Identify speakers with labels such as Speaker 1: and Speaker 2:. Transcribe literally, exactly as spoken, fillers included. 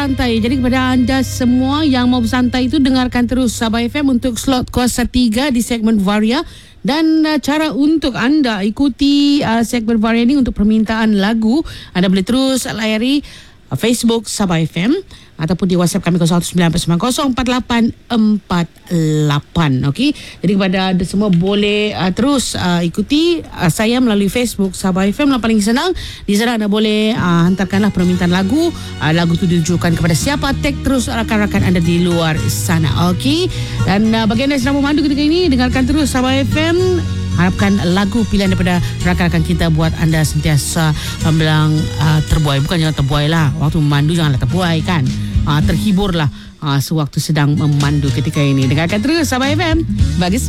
Speaker 1: santai. Jadi kepada anda semua yang mau bersantai itu, dengarkan terus Sabah F M untuk slot kuasa tiga di segmen Varia. Dan uh, cara untuk anda ikuti uh, segmen Varia ini untuk permintaan lagu, anda boleh terus layari uh, Facebook Sabah F M ataupun di WhatsApp kami kosong satu sembilan sembilan kosong empat lapan empat lapan. Okey. Jadi kepada anda semua boleh uh, terus uh, ikuti uh, saya melalui Facebook Sabah F M yang paling senang. Di sana anda boleh uh, hantarkanlah permintaan lagu. Uh, lagu itu ditujukan kepada siapa, tag terus rakan-rakan anda di luar sana. Okey. Dan uh, bagi anda yang sedang memandu ketika ini, dengarkan terus Sabah F M. Harapkan lagu pilihan daripada rakan-rakan kita buat anda sentiasa membilang uh, terbuai. Bukan jangan terbuai lah. Waktu memandu janganlah terbuai kan. Uh, terhiburlah uh, sewaktu sedang memandu ketika ini. Dengarkan terus Sabah F M bagi